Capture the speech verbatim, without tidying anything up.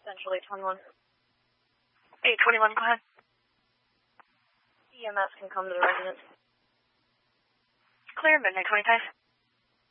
Central eight twenty-one. eight twenty-one, go ahead. E M S can come to the residence. Clear, Midnight twenty-five.